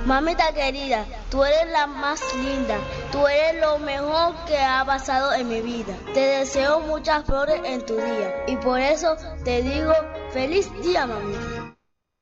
Mamita querida, tú eres la más linda, tú eres lo mejor que ha pasado en mi vida. Te deseo muchas flores en tu día y por eso te digo feliz día, mamita.